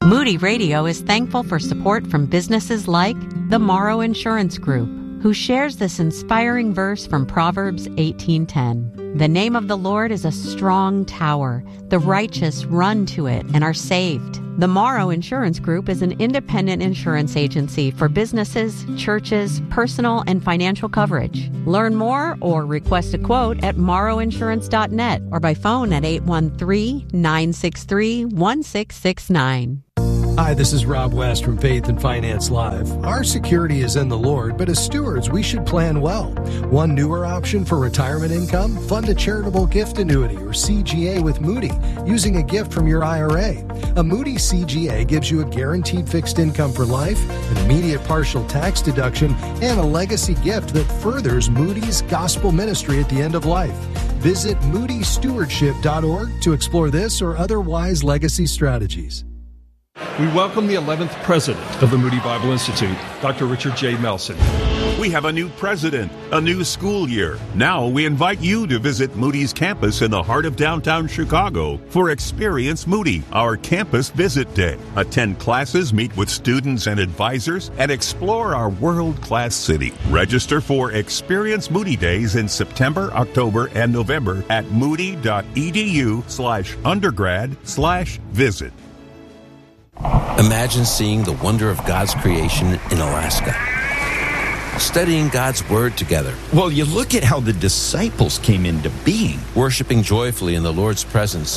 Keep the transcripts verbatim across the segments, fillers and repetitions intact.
Moody Radio is thankful for support from businesses like the Morrow Insurance Group, who shares this inspiring verse from Proverbs eighteen ten. The name of the Lord is a strong tower. The righteous run to it and are saved. The Morrow Insurance Group is an independent insurance agency for businesses, churches, personal, and financial coverage. Learn more or request a quote at morrow insurance dot net or by phone at eight one three, nine six three, one six six nine. Hi, this is Rob West from Faith and Finance Live. Our security is in the Lord, but as stewards, we should plan well. One newer option for retirement income, fund a charitable gift annuity or C G A with Moody using a gift from your I R A. A Moody C G A gives you a guaranteed fixed income for life, an immediate partial tax deduction, and a legacy gift that furthers Moody's gospel ministry at the end of life. Visit moody stewardship dot org to explore this or other wise legacy strategies. We welcome the eleventh president of the Moody Bible Institute, Doctor Richard J. Melson. We have a new president, a new school year. Now we invite you to visit Moody's campus in the heart of downtown Chicago for Experience Moody, our campus visit day. Attend classes, meet with students and advisors, and explore our world-class city. Register for Experience Moody Days in September, October, and November at moody.edu slash undergrad slash visit. Imagine seeing the wonder of God's creation in Alaska. Studying God's Word together. Well, you look at how the disciples came into being. Worshiping joyfully in the Lord's presence.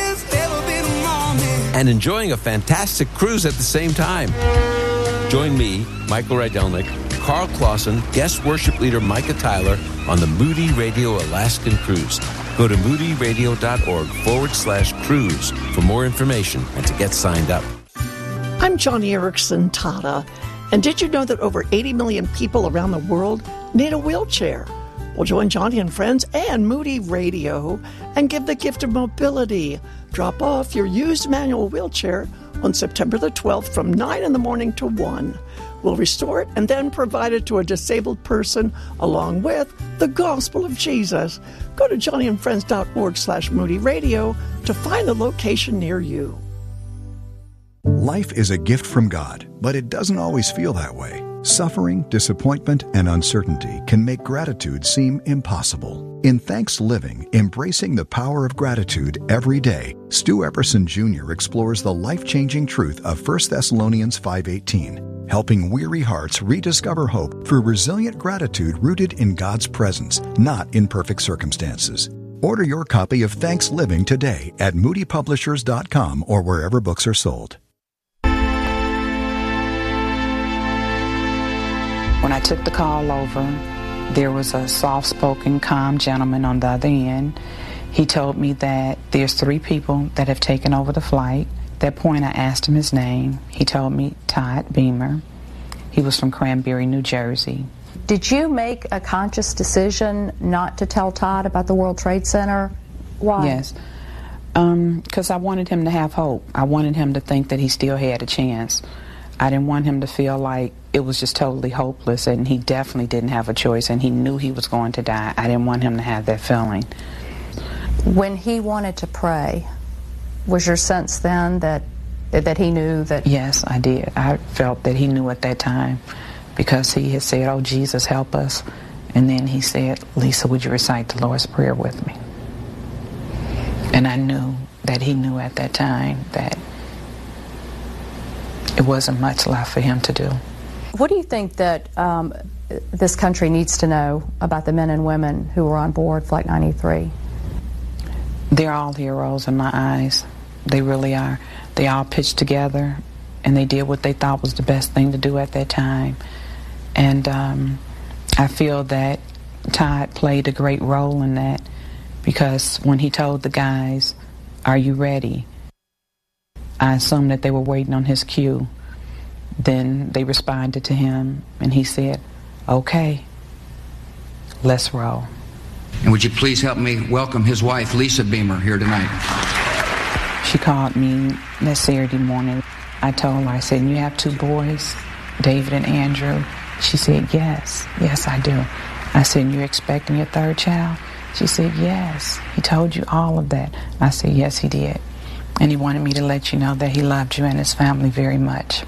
And enjoying a fantastic cruise at the same time. Join me, Michael Rydelnik, Carl Clausen, guest worship leader Micah Tyler on the Moody Radio Alaskan Cruise. Go to moody radio dot org forward slash cruise for more information and to get signed up. I'm Johnny Erickson Tata, and did you know that over eighty million people around the world need a wheelchair? Well, join Johnny and friends and Moody Radio and give the gift of mobility. Drop off your used manual wheelchair on September the twelfth from nine in the morning to one. We'll restore it and then provide it to a disabled person along with the gospel of Jesus. Go to johnny and friends dot org slash moody radio to find the location near you. Life is a gift from God, but it doesn't always feel that way. Suffering, disappointment, and uncertainty can make gratitude seem impossible. In Thanks Living, Embracing the Power of Gratitude Every Day, Stu Epperson Junior explores the life-changing truth of First Thessalonians five eighteen, helping weary hearts rediscover hope through resilient gratitude rooted in God's presence, not in perfect circumstances. Order your copy of Thanks Living today at moody publishers dot com or wherever books are sold. When I took the call over, there was a soft-spoken, calm gentleman on the other end. He told me that there's three people that have taken over the flight. At that point, I asked him his name. He told me Todd Beamer. He was from Cranberry, New Jersey. Did you make a conscious decision not to tell Todd about the World Trade Center? Why? Yes, because um, I wanted him to have hope. I wanted him to think that he still had a chance. I didn't want him to feel like it was just totally hopeless, and he definitely didn't have a choice, and he knew he was going to die. I didn't want him to have that feeling. When he wanted to pray, was your sense then that that he knew that... Yes, I did. I felt that he knew at that time, because he had said, "Oh, Jesus, help us." And then he said, "Lisa, would you recite the Lord's Prayer with me?" And I knew that he knew at that time that it wasn't much left for him to do. What do you think that um, this country needs to know about the men and women who were on board Flight ninety-three? They're all heroes in my eyes. They really are. They all pitched together, and they did what they thought was the best thing to do at that time. And um, I feel that Todd played a great role in that, because when he told the guys, "Are you ready?" I assumed that they were waiting on his cue. Then they responded to him, and he said, "Okay, let's roll." And would you please help me welcome his wife, Lisa Beamer, here tonight? She called me that Saturday morning. I told her, I said, "You have two boys, David and Andrew?" She said, "Yes, yes, I do." I said, "You're expecting your third child?" She said, "Yes. He told you all of that." I said, "Yes, he did." And he wanted me to let you know that he loved you and his family very much.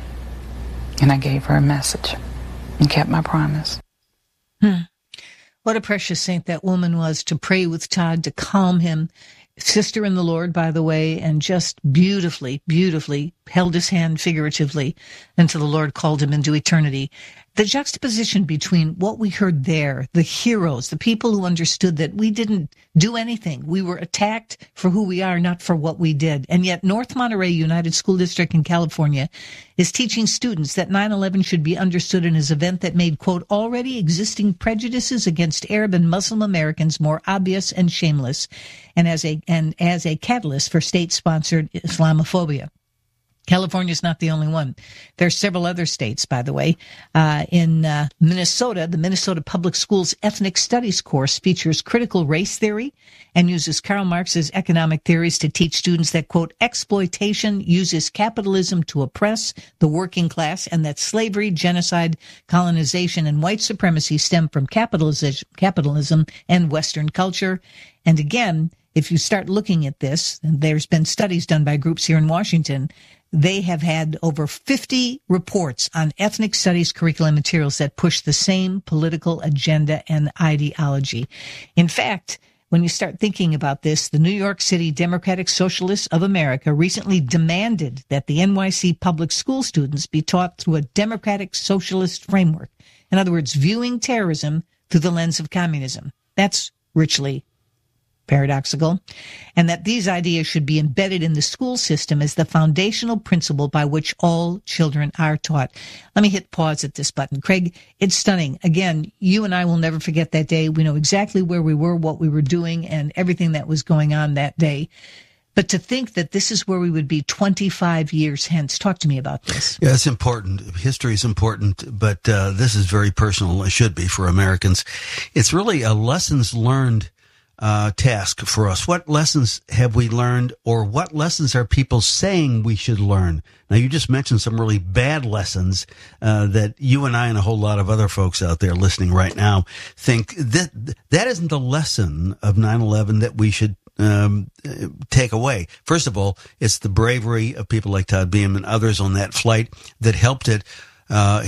And I gave her a message and kept my promise. Hmm. What a precious saint that woman was, to pray with Todd, to calm him. Sister in the Lord, by the way, and just beautifully, beautifully held his hand figuratively until the Lord called him into eternity. The juxtaposition between what we heard there, the heroes, the people who understood that we didn't do anything. We were attacked for who we are, not for what we did. And yet North Monterey United School District in California is teaching students that nine eleven should be understood in as an event that made, quote, already existing prejudices against Arab and Muslim Americans more obvious and shameless, and as a, and as a catalyst for state-sponsored Islamophobia. California's not the only one. There are several other states, by the way. Uh, in uh, Minnesota, the Minnesota Public Schools Ethnic Studies course features critical race theory and uses Karl Marx's economic theories to teach students that, quote, exploitation uses capitalism to oppress the working class, and that slavery, genocide, colonization, and white supremacy stem from capitalism, capitalism and Western culture. And again, if you start looking at this, and there's been studies done by groups here in Washington, they have had over fifty reports on ethnic studies curriculum materials that push the same political agenda and ideology. In fact, when you start thinking about this, the New York City Democratic Socialists of America recently demanded that the N Y C public school students be taught through a democratic socialist framework. In other words, viewing terrorism through the lens of communism. That's richly paradoxical, and that these ideas should be embedded in the school system as the foundational principle by which all children are taught. Let me hit pause at this button. Craig, it's stunning. Again, you and I will never forget that day. We know exactly where we were, what we were doing, and everything that was going on that day. But to think that this is where we would be twenty-five years hence. Talk to me about this. Yeah, it's important. History is important, but uh, this is very personal. It should be for Americans. It's really a lessons learned Uh, task for us. What lessons have we learned, or what lessons are people saying we should learn? Now, you just mentioned some really bad lessons uh, that you and I and a whole lot of other folks out there listening right now think that that isn't the lesson of nine eleven that we should um, take away. First of all, it's the bravery of people like Todd Beam and others on that flight that helped it, uh,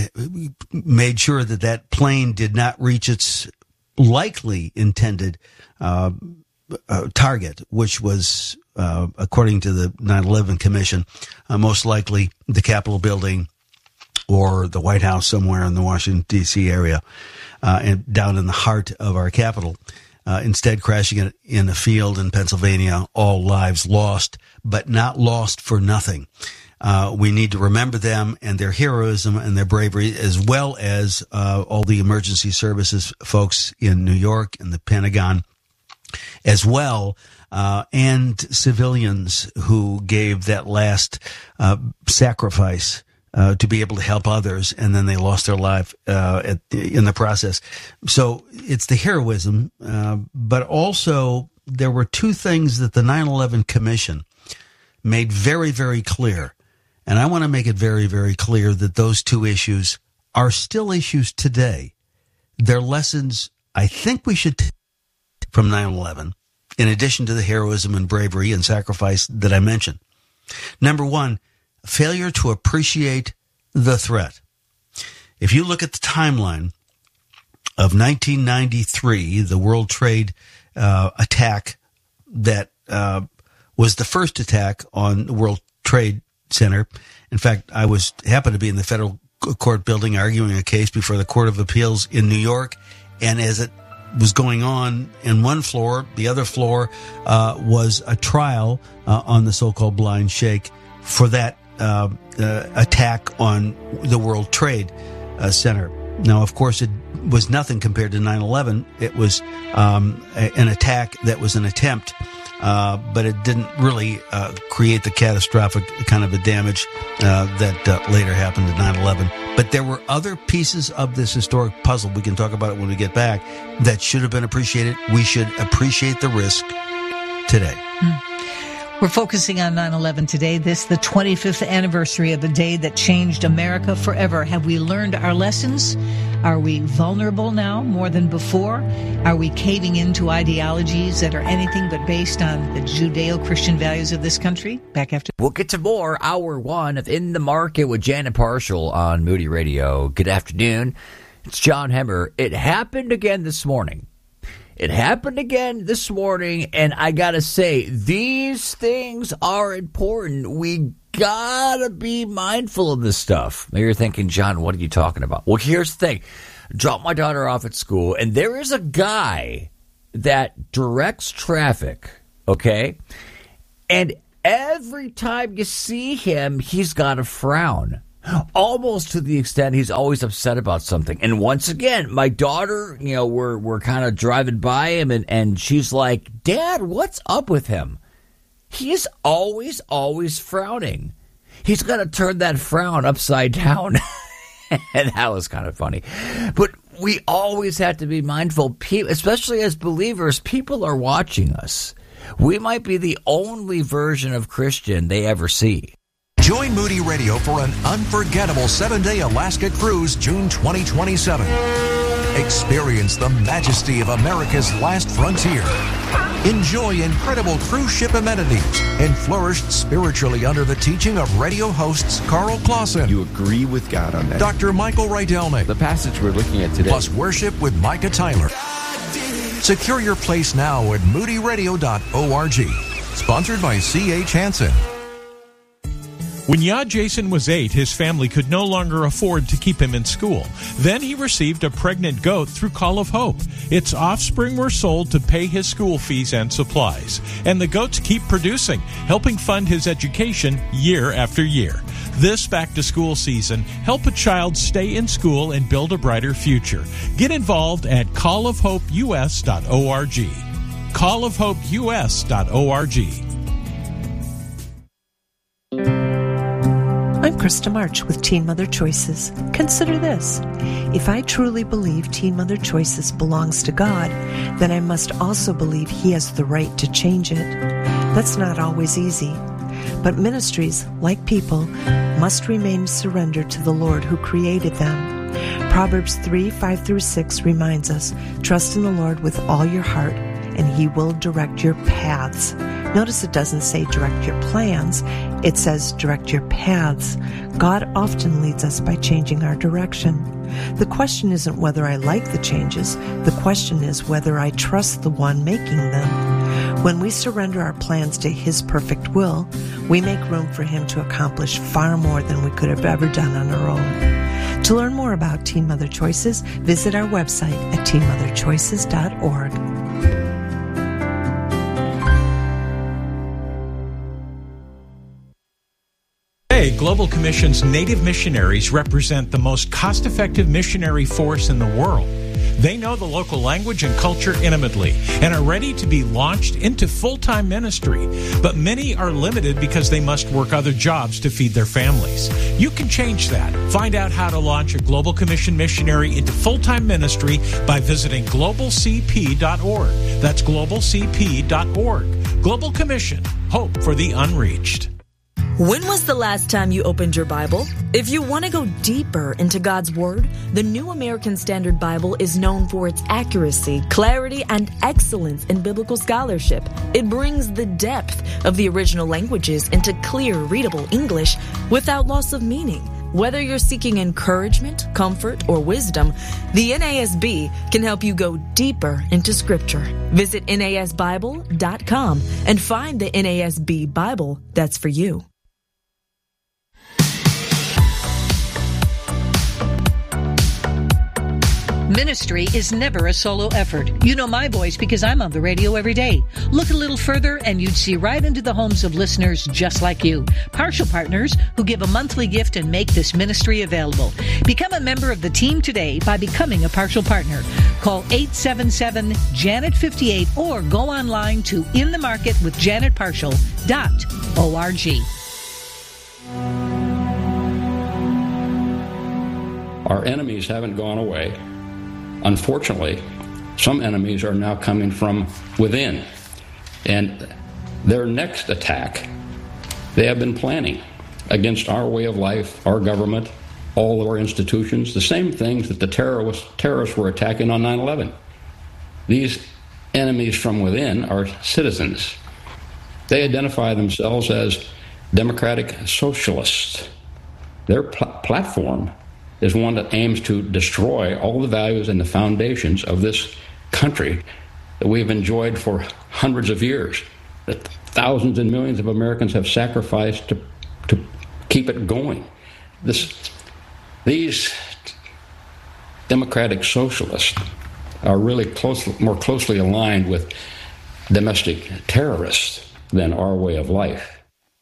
made sure that that plane did not reach its likely intended uh, uh, target, which was, uh, according to the nine eleven Commission, uh, most likely the Capitol building or the White House somewhere in the Washington, D C area, uh, and down in the heart of our capital. Uh, instead, crashing it in a field in Pennsylvania, all lives lost, but not lost for nothing. Uh, we need to remember them and their heroism and their bravery, as well as uh, all the emergency services folks in New York and the Pentagon as well, uh, and civilians who gave that last uh, sacrifice uh, to be able to help others, and then they lost their life uh, at, in the process. So it's the heroism, uh, but also there were two things that the nine eleven Commission made very, very clear. And I want to make it very, very clear that those two issues are still issues today. They're lessons I think we should take from nine eleven, in addition to the heroism and bravery and sacrifice that I mentioned. Number one, failure to appreciate the threat. If you look at the timeline of nineteen ninety-three, the World Trade uh, attack that uh, was the first attack on the World Trade Center. In fact, I was happened to be in the federal court building arguing a case before the Court of Appeals in New York, and as it was going on in one floor, the other floor uh, was a trial uh, on the so-called Blind Sheikh for that uh, uh, attack on the World Trade uh, Center. Now, of course, it was nothing compared to nine eleven. It was um, a, an attack that was an attempt. Uh, but it didn't really uh, create the catastrophic kind of a damage uh, that uh, later happened to nine eleven. But there were other pieces of this historic puzzle, we can talk about it when we get back, that should have been appreciated. We should appreciate the risk today. Hmm. We're focusing on nine eleven today, this the twenty-fifth anniversary of the day that changed America forever. Have we learned our lessons? Are we vulnerable now more than before? Are we caving into ideologies that are anything but based on the Judeo-Christian values of this country? Back after. We'll get to more. Hour one of In the Market with Janet Parshall on Moody Radio. Good afternoon. It's John Hemmer. It happened again this morning. It happened again this morning, and I gotta say, these things are important. We gotta be mindful of this stuff. Maybe you're thinking, John, what are you talking about? Well, here's the thing. Drop my daughter off at school, and there is a guy that directs traffic, okay? And every time you see him, he's got a frown. Almost to the extent he's always upset about something. And once again, my daughter, you know, we're we're kind of driving by him, and, and she's like, Dad, what's up with him? He is always, always frowning. He's going to turn that frown upside down. And that was kind of funny. But we always have to be mindful, especially as believers, people are watching us. We might be the only version of Christian they ever see. Join Moody Radio for an unforgettable seven-day Alaska cruise June twenty twenty-seven. Experience the majesty of America's last frontier. Enjoy incredible cruise ship amenities and flourish spiritually under the teaching of radio hosts Carl Clausen. You agree with God on that. Doctor Michael Rydelnik. The passage we're looking at today. Plus worship with Micah Tyler. Secure your place now at moody radio dot org. Sponsored by C H Hansen. When Yad Jason was eight, his family could no longer afford to keep him in school. Then he received a pregnant goat through Call of Hope. Its offspring were sold to pay his school fees and supplies. And the goats keep producing, helping fund his education year after year. This back-to-school season, help a child stay in school and build a brighter future. Get involved at call of hope u s dot org. call of hope u s dot org. I'm Krista March with Teen Mother Choices. Consider this. If I truly believe Teen Mother Choices belongs to God, then I must also believe He has the right to change it. That's not always easy. But ministries, like people, must remain surrendered to the Lord who created them. Proverbs three, five through six reminds us, trust in the Lord with all your heart, and He will direct your paths. Notice it doesn't say direct your plans. It says direct your paths. God often leads us by changing our direction. The question isn't whether I like the changes. The question is whether I trust the one making them. When we surrender our plans to His perfect will, we make room for Him to accomplish far more than we could have ever done on our own. To learn more about Teen Mother Choices, visit our website at teen mother choices dot org. Today, Global Commission's Native missionaries represent the most cost-effective missionary force in the world. They know the local language and culture intimately and are ready to be launched into full-time ministry. But many are limited because they must work other jobs to feed their families. You can change that. Find out how to launch a Global Commission missionary into full-time ministry by visiting global c p dot org. That's global c p dot org. Global Commission. Hope for the unreached. When was the last time you opened your Bible? If you want to go deeper into God's Word, the New American Standard Bible is known for its accuracy, clarity, and excellence in biblical scholarship. It brings the depth of the original languages into clear, readable English without loss of meaning. Whether you're seeking encouragement, comfort, or wisdom, the N A S B can help you go deeper into Scripture. Visit N A S Bible dot com and find the N A S B Bible that's for you. Ministry is never a solo effort. You know my voice because I'm on the radio every day. Look a little further and you'd see right into the homes of listeners just like you. Partial partners who give a monthly gift and make this ministry available. Become a member of the team today by becoming a partial partner. Call eight seven seven, Janet fifty-eight or go online to in the market with janet partial dot org. Our enemies haven't gone away. Unfortunately, some enemies are now coming from within. And their next attack, they have been planning against our way of life, our government, all of our institutions, the same things that the terrorists, terrorists were attacking on nine eleven. These enemies from within are citizens. They identify themselves as democratic socialists. Their pl- platform is one that aims to destroy all the values and the foundations of this country that we've enjoyed for hundreds of years, that thousands and millions of Americans have sacrificed to, to keep it going. This, these democratic socialists are really close, more closely aligned with domestic terrorists than our way of life.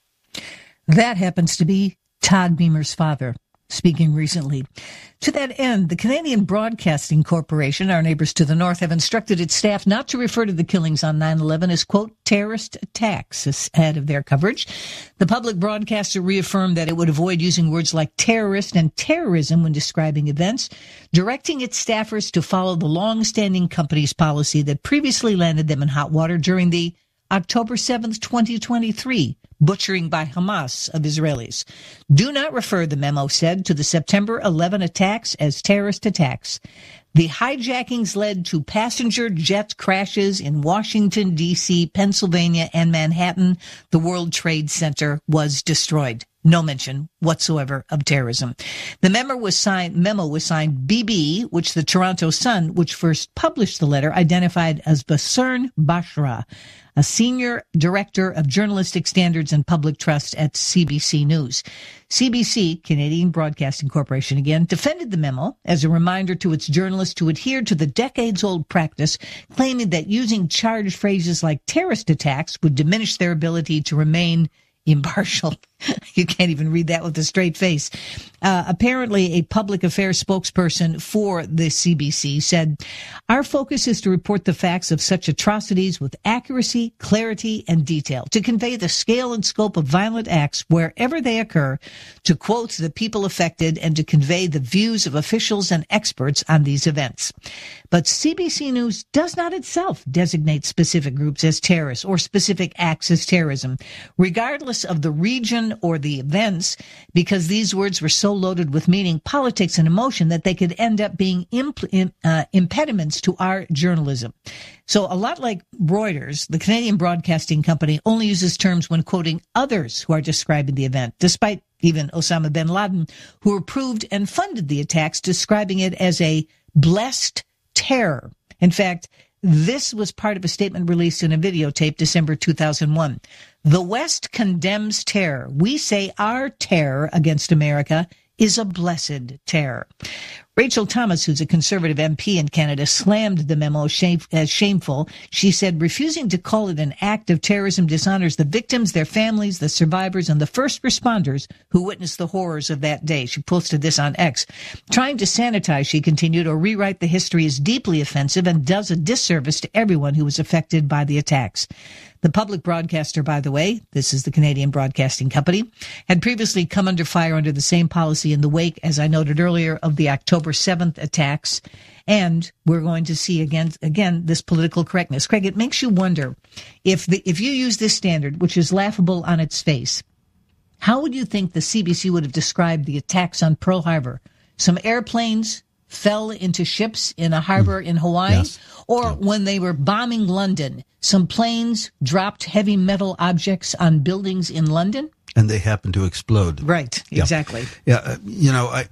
That happens to be Todd Beamer's father, speaking recently. To that end, the Canadian Broadcasting Corporation, our neighbors to the north, have instructed its staff not to refer to the killings on nine eleven as, quote, terrorist attacks, as ahead of their coverage. The public broadcaster reaffirmed that it would avoid using words like terrorist and terrorism when describing events, directing its staffers to follow the long-standing company's policy that previously landed them in hot water during the October seventh, twenty twenty-three butchering by Hamas of Israelis. Do not refer, the memo said, to the September eleventh attacks as terrorist attacks. The hijackings led to passenger jet crashes in Washington, D C, Pennsylvania, and Manhattan. The World Trade Center was destroyed. No mention whatsoever of terrorism. The memo was signed, memo was signed B B, which the Toronto Sun, which first published the letter, identified as Basern Bashra, a senior director of journalistic standards and public trust at C B C News. C B C, Canadian Broadcasting Corporation again, defended the memo as a reminder to its journalists to adhere to the decades-old practice, claiming that using charged phrases like terrorist attacks would diminish their ability to remain impartial. You can't even read that with a straight face. Uh, apparently, a public affairs spokesperson for the C B C said, "Our focus is to report the facts of such atrocities with accuracy, clarity, and detail, to convey the scale and scope of violent acts wherever they occur, to quote the people affected, and to convey the views of officials and experts on these events." But C B C News does not itself designate specific groups as terrorists or specific acts as terrorism, regardless of the region or the events, because these words were so loaded with meaning, politics, and emotion that they could end up being impl- uh, impediments to our journalism. So a lot like Reuters, the Canadian Broadcasting Company only uses terms when quoting others who are describing the event, despite even Osama bin Laden, who approved and funded the attacks, describing it as a blessed terror. In fact, this was part of a statement released in a videotape December two thousand one. The West condemns terror. We say our terror against America is a blessed terror. Rachel Thomas, who's a conservative M P in Canada, slammed the memo as shameful. She said refusing to call it an act of terrorism dishonors the victims, their families, the survivors, and the first responders who witnessed the horrors of that day. She posted this on X. Trying to sanitize, she continued, or rewrite the history is deeply offensive and does a disservice to everyone who was affected by the attacks. The public broadcaster, by the way, this is the Canadian Broadcasting Company, had previously come under fire under the same policy in the wake, as I noted earlier, of the October seventh attacks. And we're going to see again, again, this political correctness. Craig, it makes you wonder if the, if you use this standard, which is laughable on its face, how would you think the C B C would have described the attacks on Pearl Harbor? Some airplanes fell into ships in a harbor in Hawaii, yes. or yeah. when they were bombing London, some planes dropped heavy metal objects on buildings in London, and they happened to explode. Right, exactly. Yeah, yeah uh, you know, I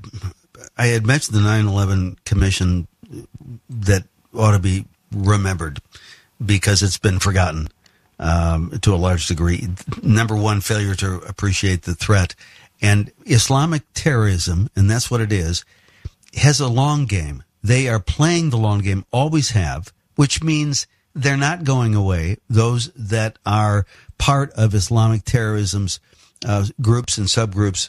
I had mentioned the nine eleven Commission that ought to be remembered because it's been forgotten um, to a large degree. Number one, failure to appreciate the threat, and Islamic terrorism, and that's what it is, has a long game. They are playing the long game, always have, which means they're not going away. Those that are part of Islamic terrorism's uh, groups and subgroups,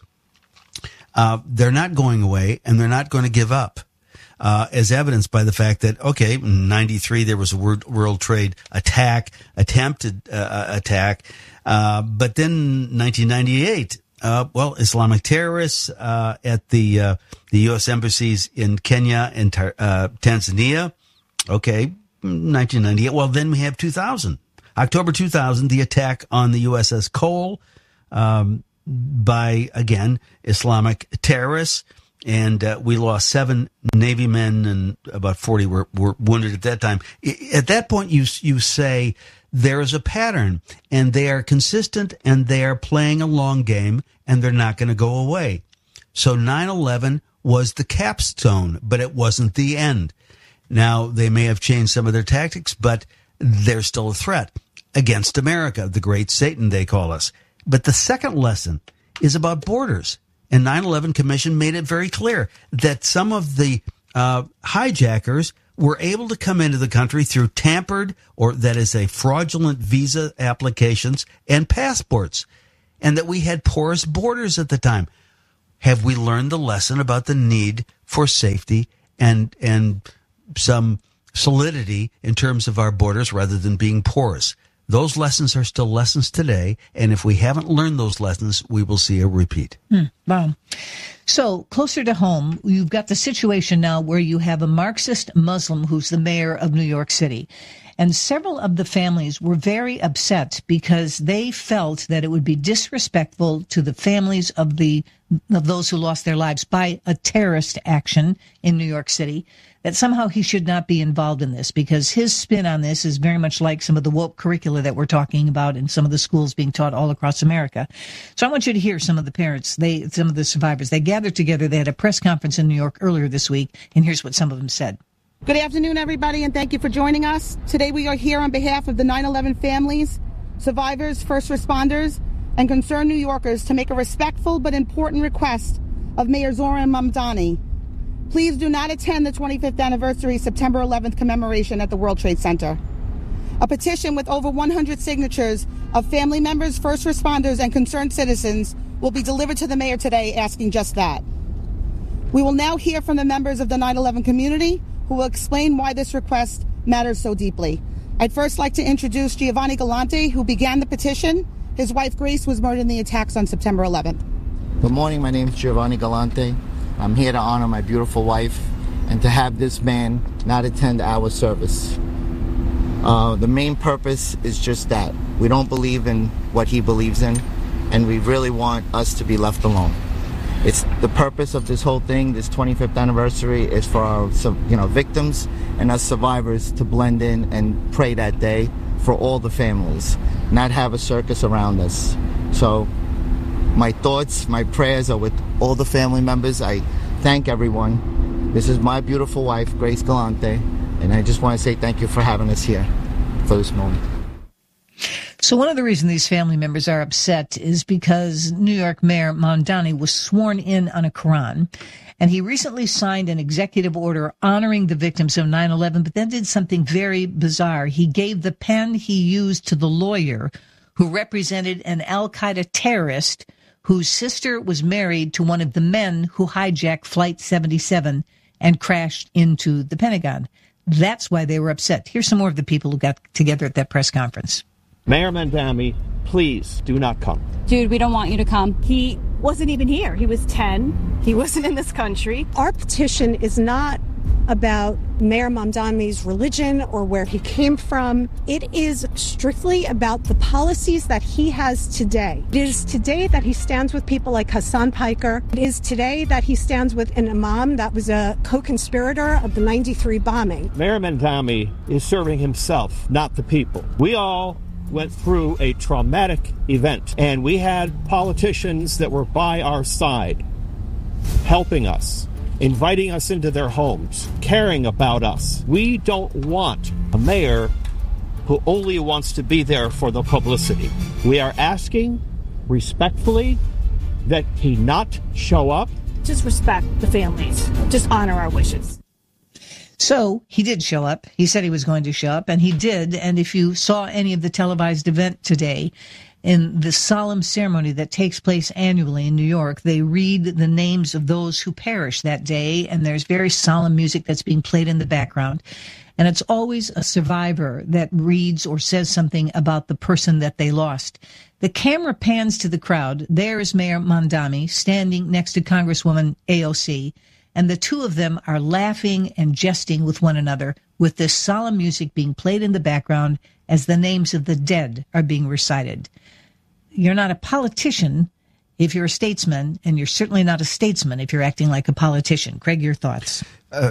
uh, they're not going away, and they're not going to give up, uh, as evidenced by the fact that, okay, in ninety-three there was a World, World Trade attack, attempted uh, attack, uh, but then nineteen ninety-eight, Uh, well, Islamic terrorists uh, at the uh, the U S embassies in Kenya and uh, Tanzania. Okay, nineteen ninety-eight. Well, then we have two thousand. October two thousand, the attack on the U S S Cole um, by, again, Islamic terrorists. And uh, we lost seven Navy men and about forty were, were wounded at that time. At that point, you you say there is a pattern, and they are consistent, and they are playing a long game, and they're not going to go away. So nine eleven was the capstone, but it wasn't the end. Now, they may have changed some of their tactics, but they're still a threat against America, the great Satan, they call us. But the second lesson is about borders. And nine eleven Commission made it very clear that some of the uh, hijackers were able to come into the country through tampered, or that is a fraudulent visa applications and passports, and that we had porous borders at the time. Have we learned the lesson about the need for safety and and some solidity in terms of our borders rather than being porous? Those lessons are still lessons today, and if we haven't learned those lessons, we will see a repeat. Hmm, wow. So, closer to home, you've got the situation now where you have a Marxist Muslim who's the mayor of New York City. And several of the families were very upset because they felt that it would be disrespectful to the families of the of those who lost their lives by a terrorist action in New York City, that somehow he should not be involved in this because his spin on this is very much like some of the woke curricula that we're talking about in some of the schools being taught all across America. So I want you to hear some of the parents, they some of the survivors. They gathered together. They had a press conference in New York earlier this week, and here's what some of them said. Good afternoon, everybody, and thank you for joining us. Today we are here on behalf of the nine eleven families, survivors, first responders, and concerned New Yorkers to make a respectful but important request of Mayor Zohran Mamdani. Please do not attend the twenty-fifth anniversary September eleventh commemoration at the World Trade Center. A petition with over one hundred signatures of family members, first responders, and concerned citizens will be delivered to the mayor today asking just that. We will now hear from the members of the nine eleven community who will explain why this request matters so deeply. I'd first like to introduce Giovanni Galante, who began the petition. His wife, Grace, was murdered in the attacks on September eleventh. Good morning. My name is Giovanni Galante. I'm here to honor my beautiful wife and to have this man not attend our service. Uh, the main purpose is just that. We don't believe in what he believes in, and we really want us to be left alone. It's the purpose of this whole thing, this twenty-fifth anniversary, is for our, you know, victims and us survivors to blend in and pray that day for all the families, not have a circus around us. So my thoughts, my prayers are with all the family members. I thank everyone. This is my beautiful wife, Grace Galante, and I just want to say thank you for having us here for this moment. So one of the reasons these family members are upset is because New York Mayor Mamdani was sworn in on a Quran, and he recently signed an executive order honoring the victims of nine eleven, but then did something very bizarre. He gave the pen he used to the lawyer who represented an al-Qaeda terrorist whose sister was married to one of the men who hijacked Flight seventy-seven and crashed into the Pentagon. That's why they were upset. Here's some more of the people who got together at that press conference. Mayor Mamdani, please do not come. Dude, we don't want you to come. He wasn't even here. He was ten. He wasn't in this country. Our petition is not about Mayor Mamdani's religion or where he came from. It is strictly about the policies that he has today. It is today that he stands with people like Hassan Piker. It is today that he stands with an imam that was a co-conspirator of the ninety-three bombing. Mayor Mamdani is serving himself, not the people. We all went through a traumatic event, and we had politicians that were by our side, helping us, inviting us into their homes, caring about us. We don't want a mayor who only wants to be there for the publicity. We are asking respectfully that he not show up. Just respect the families. Just honor our wishes. So he did show up. He said he was going to show up, and he did. And if you saw any of the televised event today, in the solemn ceremony that takes place annually in New York, they read the names of those who perished that day, and there's very solemn music that's being played in the background. And it's always a survivor that reads or says something about the person that they lost. The camera pans to the crowd. There is Mayor Mamdani standing next to Congresswoman A O C, and the two of them are laughing and jesting with one another with this solemn music being played in the background as the names of the dead are being recited. You're not a politician if you're a statesman, and you're certainly not a statesman if you're acting like a politician. Craig, your thoughts? Uh,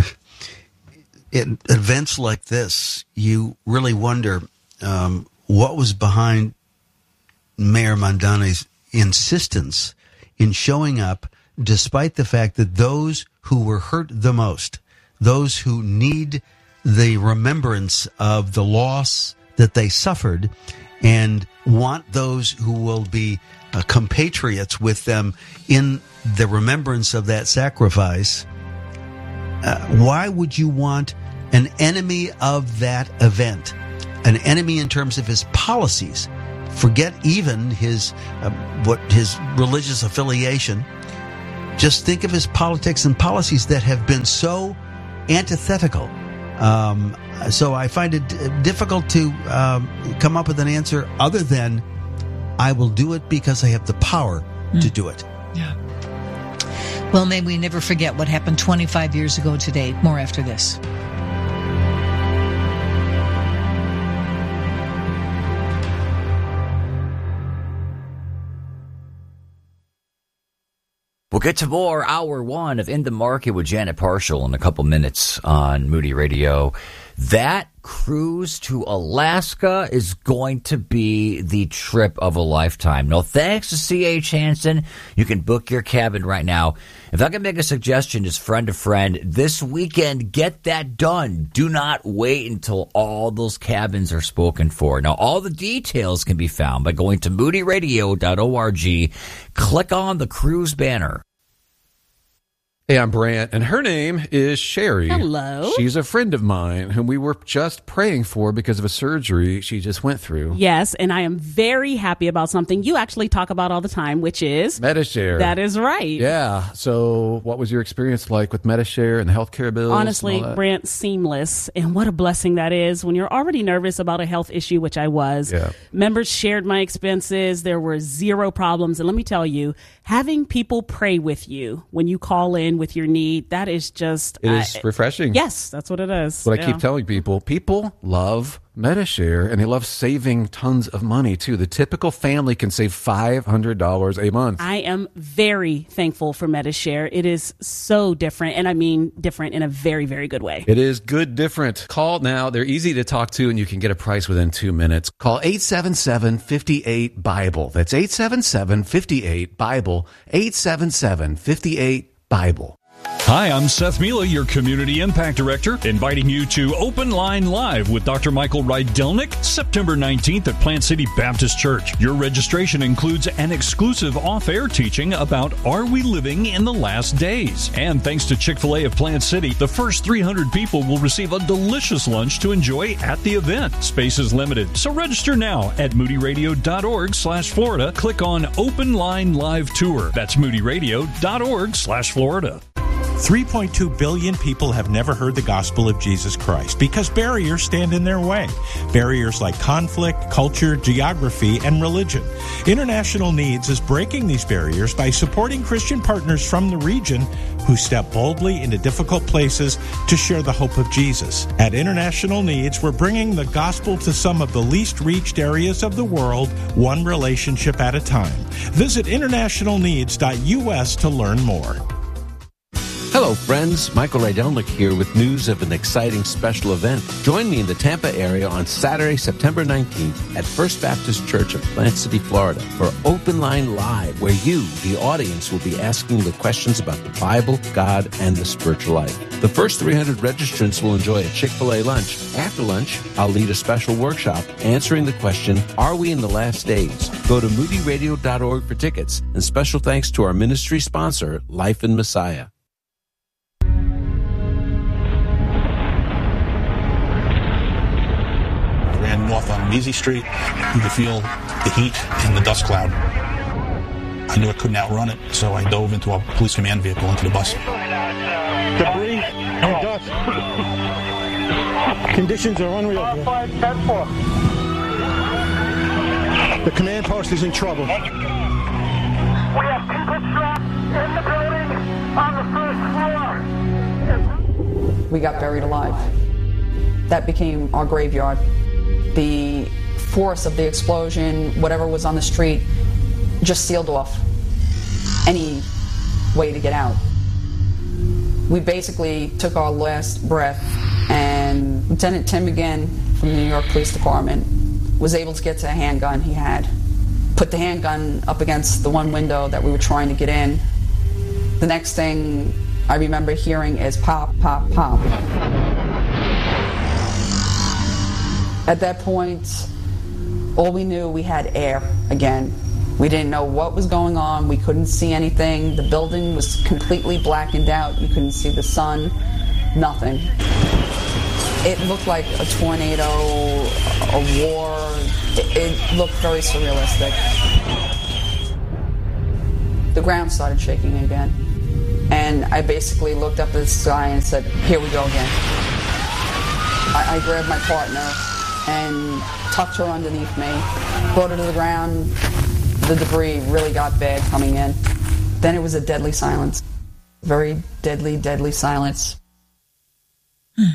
in events like this, you really wonder um, what was behind Mayor Mamdani's insistence in showing up, despite the fact that those who were hurt the most, those who need the remembrance of the loss that they suffered and want those who will be uh, compatriots with them in the remembrance of that sacrifice. Uh, why would you want an enemy of that event, an enemy in terms of his policies? Forget even his uh, what his religious affiliation. Just think of his politics and policies that have been so antithetical. Um, so I find it difficult to um, come up with an answer other than I will do it because I have the power mm. to do it. Yeah. Well, may we never forget what happened twenty-five years ago today. More after this. We'll get to more hour one of In the Market with Janet Parshall in a couple minutes on Moody Radio. That cruise to Alaska is going to be the trip of a lifetime. No thanks to C H Hansen. You can book your cabin right now. If I can make a suggestion, just friend to friend, this weekend, get that done. Do not wait until all those cabins are spoken for. Now, all the details can be found by going to moody radio dot org. Click on the cruise banner. Hey, I'm Brant, and her name is Sherry. Hello. She's a friend of mine whom we were just praying for because of a surgery she just went through. Yes, and I am very happy about something you actually talk about all the time, which is Medi-Share. That is right. Yeah. So what was your experience like with Medi-Share and the healthcare bills? Honestly, Brant, seamless. And what a blessing that is when you're already nervous about a health issue, which I was. Yeah. Members shared my expenses. There were zero problems. And let me tell you, having people pray with you when you call in with your need, that is just... It is I, refreshing. Yes, that's what it is. What yeah. I keep telling people, people love Medi-Share, and they love saving tons of money, too. The typical family can save five hundred dollars a month. I am very thankful for Medi-Share. It is so different, and I mean different in a very, very good way. It is good different. Call now. They're easy to talk to, and you can get a price within two minutes. Call eight seven seven, five eight, BIBLE. That's eight seven seven, five eight, BIBLE. eight seven seven, five eight, BIBLE. Hi, I'm Seth Mila, your Community Impact Director, inviting you to Open Line Live with Doctor Michael Rydelnik, September nineteenth at Plant City Baptist Church. Your registration includes an exclusive off-air teaching about Are We Living in the Last Days? And thanks to Chick-fil-A of Plant City, the first three hundred people will receive a delicious lunch to enjoy at the event. Space is limited, so register now at moody radio dot org slash Florida. Click on Open Line Live Tour. That's moody radio dot org slash Florida. three point two billion people have never heard the gospel of Jesus Christ because barriers stand in their way. Barriers like conflict, culture, geography, and religion. International Needs is breaking these barriers by supporting Christian partners from the region who step boldly into difficult places to share the hope of Jesus. At International Needs, we're bringing the gospel to some of the least reached areas of the world, one relationship at a time. Visit international needs dot U S to learn more. Hello, friends. Michael Rydelnik here with news of an exciting special event. Join me in the Tampa area on Saturday, September nineteenth at First Baptist Church of Plant City, Florida for Open Line Live, where you, the audience, will be asking the questions about the Bible, God, and the spiritual life. The first three hundred registrants will enjoy a Chick-fil-A lunch. After lunch, I'll lead a special workshop answering the question, Are we in the last days? Go to moody radio dot org for tickets. And special thanks to our ministry sponsor, Life in Messiah. Ran north on Easy Street. You could feel the heat and the dust cloud. I knew I couldn't outrun it, so I dove into a police command vehicle into the bus. Debris and dust. Conditions are unreal here. The command post is in trouble. We have people trapped in the building on the first floor. We got buried alive. that became our graveyard. The force of the explosion, whatever was on the street, just sealed off any way to get out. We basically took our last breath, and Lieutenant Tim McGinn from the New York Police Department was able to get to a handgun he had, put the handgun up against the one window that we were trying to get in. The next thing I remember hearing is pop, pop, pop. At that point, all we knew, we had air again. We didn't know what was going on. We couldn't see anything. The building was completely blackened out. You couldn't see the sun, nothing. It looked like a tornado, a war. It, it looked very surrealistic. The ground started shaking again. And I basically looked up at the sky and said, here we go again. I, I grabbed my partner and tucked her underneath me, brought her to the ground. The debris really got bad coming in. Then it was a deadly silence. Very deadly, deadly silence. Hmm.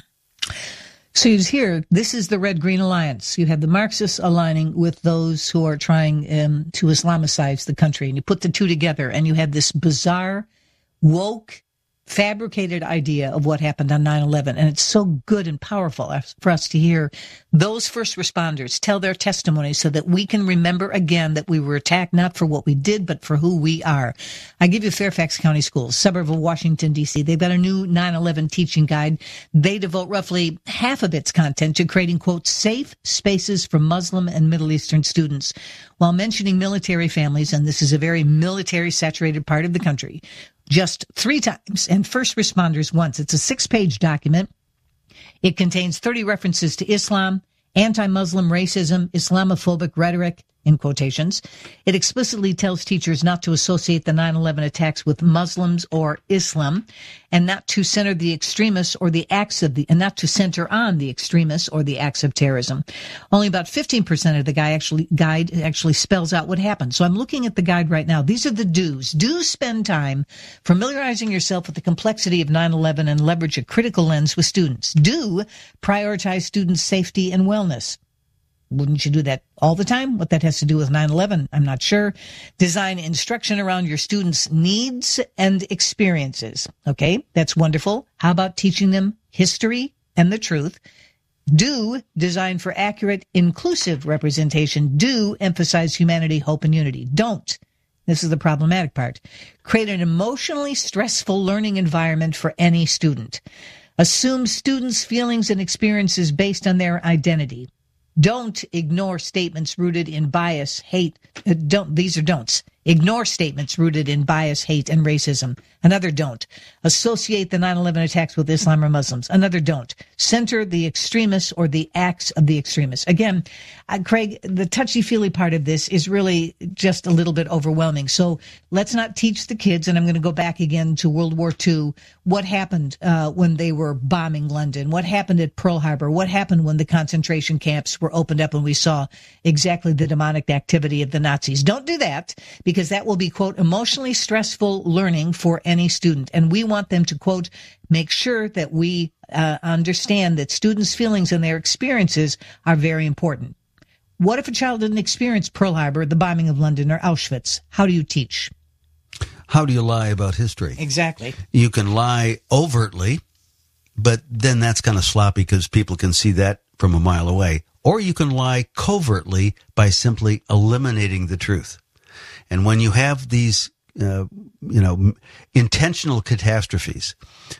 So you hear, this is the Red-Green Alliance. You have the Marxists aligning with those who are trying um, to Islamicize the country. And you put the two together, and you have this bizarre, woke, fabricated idea of what happened on nine eleven. And it's so good and powerful for us to hear those first responders tell their testimony so that we can remember again that we were attacked not for what we did, but for who we are. I give you Fairfax County Schools, suburb of Washington, D C. They've got a new nine eleven teaching guide. They devote roughly half of its content to creating, quote, safe spaces for Muslim and Middle Eastern students, while mentioning military families, and this is a very military-saturated part of the country, just three times, and first responders once. It's a six-page document. It contains thirty references to Islam, anti-Muslim racism, Islamophobic rhetoric, in quotations. It explicitly tells teachers not to associate the nine eleven attacks with Muslims or Islam, and not to center the extremists or the acts of the, and not to center on the extremists or the acts of terrorism. Only about fifteen percent of the guy actually, guide actually spells out what happened. So I'm looking at the guide right now. These are the do's. Do spend time familiarizing yourself with the complexity of nine eleven and leverage a critical lens with students. Do prioritize students' safety and wellness. Wouldn't you do that all the time? What that has to do with nine eleven, I'm not sure. Design instruction around your students' needs and experiences. Okay, that's wonderful. How about teaching them history and the truth? Do design for accurate, inclusive representation. Do emphasize humanity, hope, and unity. Don't. This is the problematic part. Create an emotionally stressful learning environment for any student. Assume students' feelings and experiences based on their identity. Don't ignore statements rooted in bias, hate. Uh, don't. These are don'ts. Ignore statements rooted in bias, hate, and racism. Another don't. Associate the nine eleven attacks with Islam or Muslims. Another don't. Center the extremists or the acts of the extremists. Again, uh, Craig, the touchy-feely part of this is really just a little bit overwhelming. So let's not teach the kids, and I'm going to go back again to World War Two, what happened uh, when they were bombing London, what happened at Pearl Harbor, what happened when the concentration camps were opened up and we saw exactly the demonic activity of the Nazis. Don't do that, because that will be, quote, emotionally stressful learning for any student. And we want them to, quote, make sure that we uh, understand that students' feelings and their experiences are very important. What if a child didn't experience Pearl Harbor, the bombing of London, or Auschwitz? How do you teach? How do you lie about history? Exactly. You can lie overtly, but then that's kind of sloppy because people can see that from a mile away. Or you can lie covertly by simply eliminating the truth. And when you have these, uh, you know, intentional catastrophes,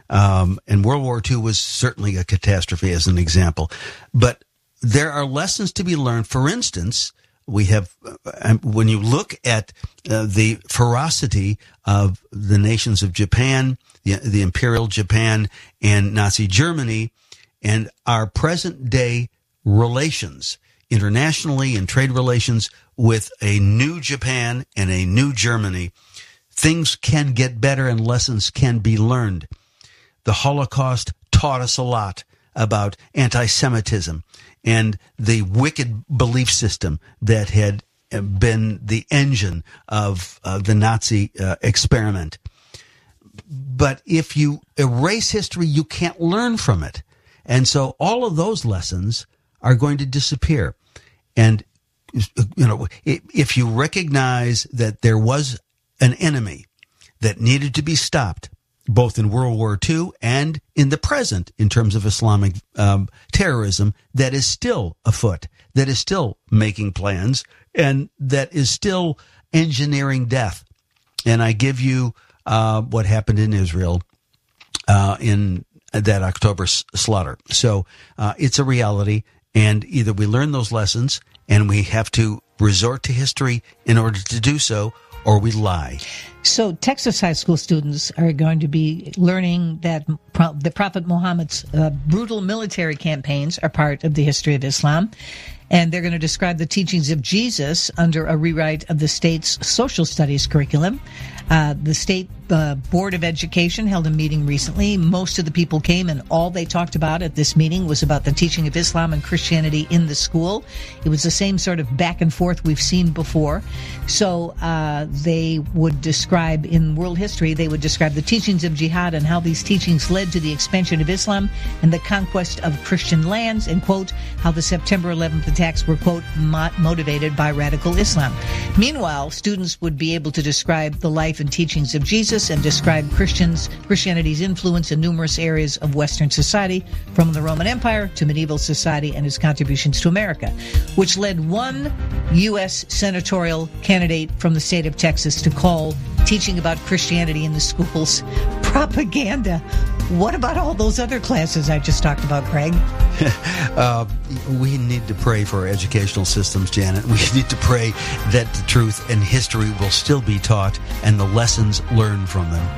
um, and World War Two was certainly a catastrophe as an example, but there are lessons to be learned. For instance, we have, uh, when you look at uh, the ferocity of the nations of Japan, the, the Imperial Japan and Nazi Germany, and our present day relations internationally in trade relations with a new Japan and a new Germany, things can get better and lessons can be learned. The Holocaust taught us a lot about anti-Semitism and the wicked belief system that had been the engine of uh, the Nazi uh, experiment. But if you erase history, you can't learn from it. And so all of those lessons are going to disappear. And, you know, if you recognize that there was an enemy that needed to be stopped, both in World War Two and in the present in terms of Islamic um, terrorism that is still afoot, that is still making plans, and that is still engineering death. And I give you uh, what happened in Israel uh, in that October s- slaughter. So uh, it's a reality, and either we learn those lessons and we have to resort to history in order to do so, or we lie. So Texas high school students are going to be learning that pro- the Prophet Muhammad's uh, brutal military campaigns are part of the history of Islam. And they're going to describe the teachings of Jesus under a rewrite of the state's social studies curriculum. Uh, the state uh, Board of Education held a meeting recently. Most of the people came, and all they talked about at this meeting was about the teaching of Islam and Christianity in the school. It was the same sort of back and forth we've seen before. So uh, they would describe, in world history, they would describe the teachings of jihad and how these teachings led to the expansion of Islam and the conquest of Christian lands, and, quote, how the September eleventh attacks were, quote, mo- motivated by radical Islam. Meanwhile, students would be able to describe the life and teachings of Jesus and describe Christians, Christianity's influence in numerous areas of Western society, from the Roman Empire to medieval society and its contributions to America, which led one U S senatorial candidate from the state of Texas to call teaching about Christianity in the schools propaganda. What about all those other classes I just talked about, Craig? uh, we need to pray for our educational systems, Janet. We need to pray that the truth and history will still be taught and the lessons learned from them.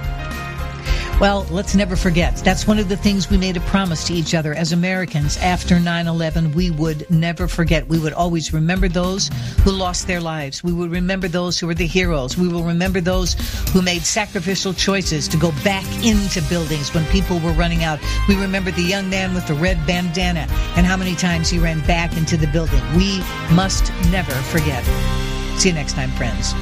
Well, let's never forget. That's one of the things we made a promise to each other as Americans after nine eleven. We would never forget. We would always remember those who lost their lives. We would remember those who were the heroes. We will remember those who made sacrificial choices to go back into buildings when people were running out. We remember the young man with the red bandana and how many times he ran back into the building. We must never forget. See you next time, friends.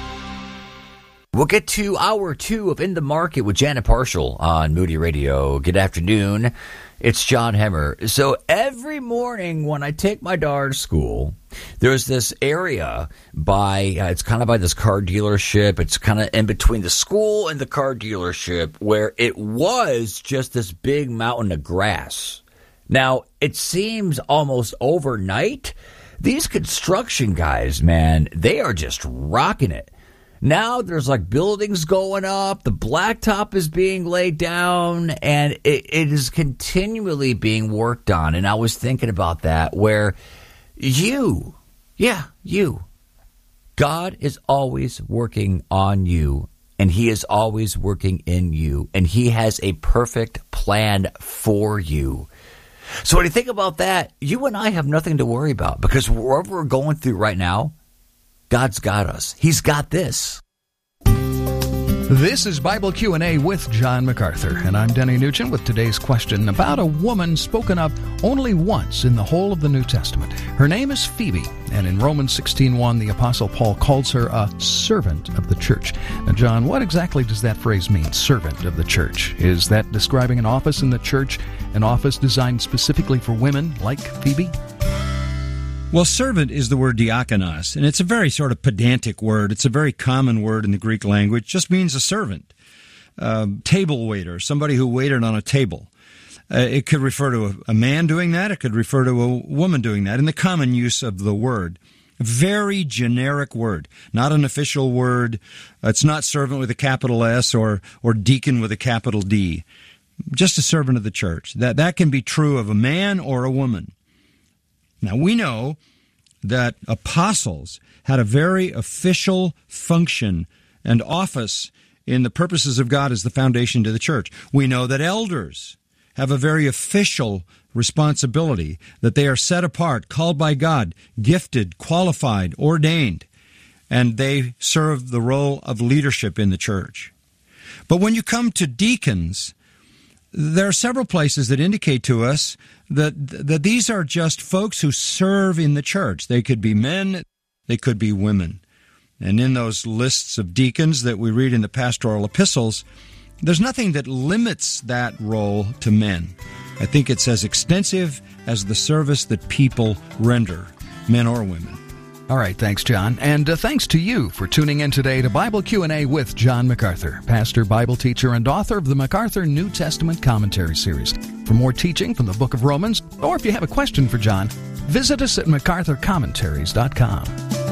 We'll get to hour two of In the Market with Janet Parshall on Moody Radio. Good afternoon. It's John Hemmer. So every morning when I take my daughter to school, there's this area by, uh, it's kind of by this car dealership. It's kind of in between the school and the car dealership where it was just this big mountain of grass. Now, it seems almost overnight. These construction guys, man, they are just rocking it. Now there's like buildings going up, the blacktop is being laid down, and it, it is continually being worked on. And I was thinking about that, where you, yeah, you, God is always working on you, and he is always working in you, and he has a perfect plan for you. So when you think about that, you and I have nothing to worry about, because wherever we're going through right now, God's got us. He's got this. This is Bible Q and A with John MacArthur, and I'm Denny Nugent with today's question about a woman spoken of only once in the whole of the New Testament. Her name is Phoebe, and in Romans sixteen one, the Apostle Paul calls her a servant of the church. Now, John, what exactly does that phrase mean, servant of the church? Is that describing an office in the church, an office designed specifically for women like Phoebe? Well, servant is the word diakonos, and it's a very sort of pedantic word. It's a very common word in the Greek language. It just means a servant, uh, table waiter, somebody who waited on a table. Uh, it could refer to a, a man doing that. It could refer to a woman doing that in the common use of the word. A very generic word, not an official word. It's not servant with a capital S or or deacon with a capital D. Just a servant of the church. That that can be true of a man or a woman. Now, we know that apostles had a very official function and office in the purposes of God as the foundation to the church. We know that elders have a very official responsibility, that they are set apart, called by God, gifted, qualified, ordained, and they serve the role of leadership in the church. But when you come to deacons, there are several places that indicate to us that that these are just folks who serve in the church. They could be men, they could be women. And in those lists of deacons that we read in the pastoral epistles, there's nothing that limits that role to men. I think it's as extensive as the service that people render, men or women. All right, thanks, John. And uh, thanks to you for tuning in today to Bible Q and A with John MacArthur, pastor, Bible teacher, and author of the MacArthur New Testament Commentary Series. For more teaching from the book of Romans, or if you have a question for John, visit us at macarthur commentaries dot com.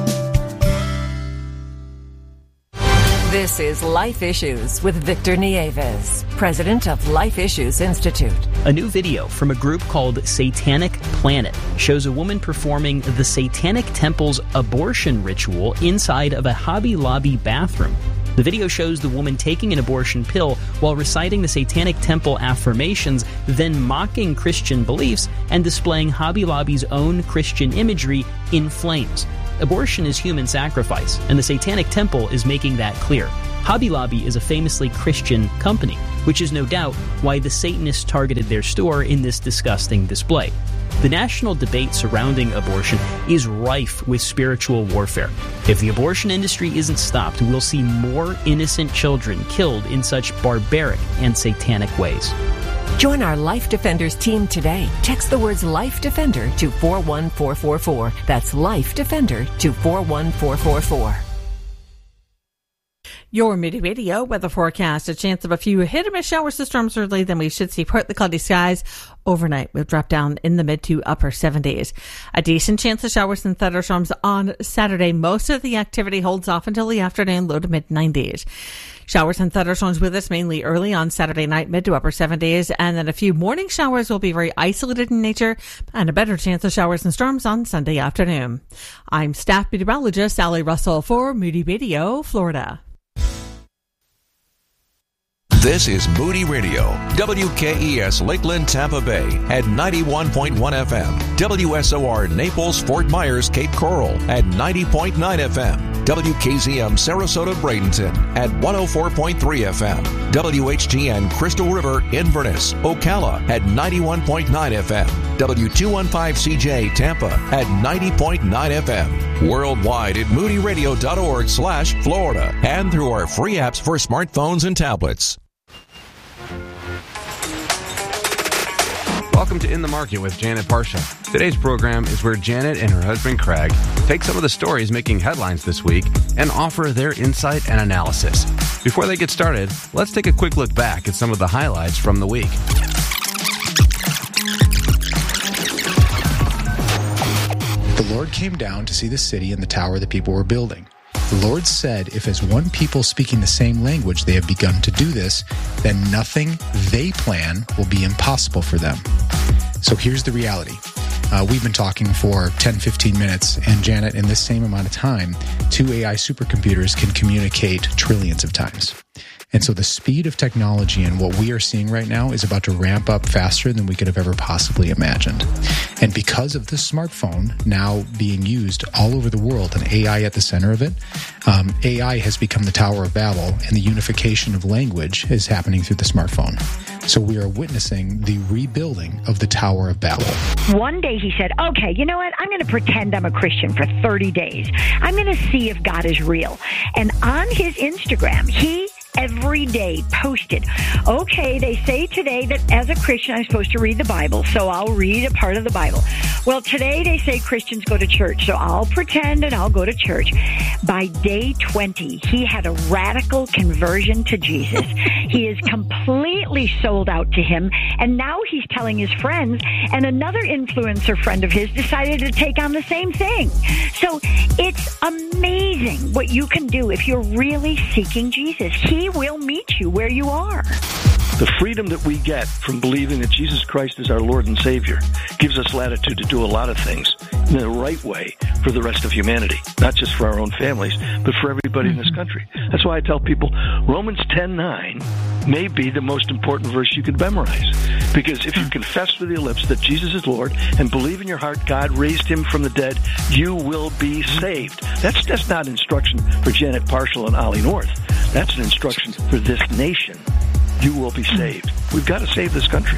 This is Life Issues with Victor Nieves, president of Life Issues Institute. A new video from a group called Satanic Planet shows a woman performing the Satanic Temple's abortion ritual inside of a Hobby Lobby bathroom. The video shows the woman taking an abortion pill while reciting the Satanic Temple affirmations, then mocking Christian beliefs and displaying Hobby Lobby's own Christian imagery in flames. Abortion is human sacrifice, and the Satanic Temple is making that clear. Hobby Lobby is a famously Christian company, which is no doubt why the Satanists targeted their store in this disgusting display. The national debate surrounding abortion is rife with spiritual warfare. If the abortion industry isn't stopped, we'll see more innocent children killed in such barbaric and satanic ways. Join our Life Defenders team today. Text the words Life Defender to four one four four four. That's Life Defender to four one four four four. Your Moody Radio weather forecast. A chance of a few hit or miss showers to storms early, then we should see partly cloudy skies. Overnight, we'll drop down in the mid to upper seventies. A decent chance of showers and thunderstorms on Saturday. Most of the activity holds off until the afternoon, low to mid nineties. Showers and thunderstorms with us mainly early on Saturday night, mid to upper seventies, and then a few morning showers will be very isolated in nature, and a better chance of showers and storms on Sunday afternoon. I'm staff meteorologist Sally Russell for Moody Radio, Florida. This is Moody Radio, W K E S Lakeland, Tampa Bay at ninety-one point one F M, W S O R Naples, Fort Myers, Cape Coral at ninety point nine F M, W K Z M Sarasota, Bradenton at one oh four point three F M, W H G N Crystal River, Inverness, Ocala at ninety-one point nine F M, W two fifteen C J Tampa at ninety point nine F M, worldwide at moody radio dot org slash Florida, and through our free apps for smartphones and tablets. Welcome to In the Market with Janet Parsha. Today's program is where Janet and her husband Craig take some of the stories making headlines this week and offer their insight and analysis. Before they get started, let's take a quick look back at some of the highlights from the week. The Lord came down to see the city and the tower the people were building. The Lord said, if as one people speaking the same language they have begun to do this, then nothing they plan will be impossible for them. So here's the reality. Uh, we've been talking for ten, fifteen minutes, and Janet, in this same amount of time, two A I supercomputers can communicate trillions of times. And so the speed of technology and what we are seeing right now is about to ramp up faster than we could have ever possibly imagined. And because of the smartphone now being used all over the world and A I at the center of it, um, A I has become the Tower of Babel, and the unification of language is happening through the smartphone. So we are witnessing the rebuilding of the Tower of Babel. One day he said, okay, you know what? I'm going to pretend I'm a Christian for thirty days. I'm going to see if God is real. And on his Instagram, he every day posted, okay, they say today that as a Christian I'm supposed to read the Bible, so I'll read a part of the Bible. Well, today they say Christians go to church, so I'll pretend and I'll go to church. By day twenty, he had a radical conversion to Jesus. He is completely sold out to him, and now he's telling his friends, and another influencer friend of his decided to take on the same thing. So it's amazing what you can do if you're really seeking Jesus. He will meet you where you are. The freedom that we get from believing that Jesus Christ is our Lord and Savior gives us latitude to do a lot of things in the right way for the rest of humanity, not just for our own families, but for everybody in this country. That's why I tell people Romans ten nine may be the most important verse you could memorize, because if you confess with your lips that Jesus is Lord and believe in your heart God raised him from the dead, you will be saved. That's, that's not instruction for Janet Parshall and Ollie North. That's an instruction for this nation. You will be saved. We've got to save this country.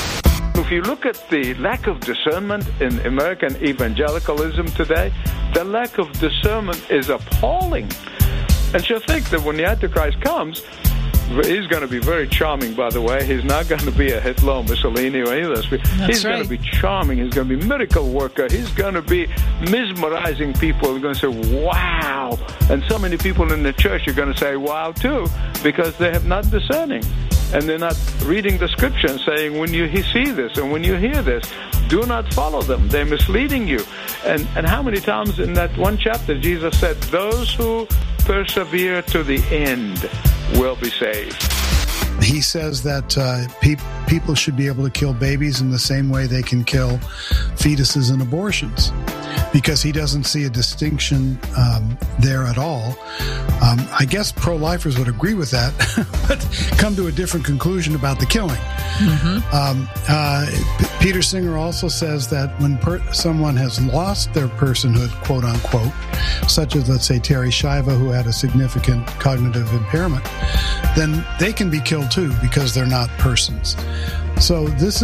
If you look at the lack of discernment in American evangelicalism today, the lack of discernment is appalling. And she'll think that when the Antichrist comes, he's going to be very charming, by the way. He's not going to be a Hitler, Mussolini, or any of those people. He's right. going to be charming. He's going to be a miracle worker. He's going to be mesmerizing people. They're going to say, wow. And so many people in the church are going to say, wow, too, because they have not discerning. And they're not reading the scripture and saying, when you see this and when you hear this, do not follow them. They're misleading you. And, and how many times in that one chapter Jesus said, those who persevere to the end will be saved. He says that uh, pe- people should be able to kill babies in the same way they can kill fetuses in abortions, because he doesn't see a distinction um, there at all. Um, I guess pro-lifers would agree with that, but come to a different conclusion about the killing. Mm-hmm. Um, uh, P- Peter Singer also says that when per- someone has lost their personhood, quote unquote, such as, let's say, Terry Shiva, who had a significant cognitive impairment, then they can be killed too because they're not persons. So this is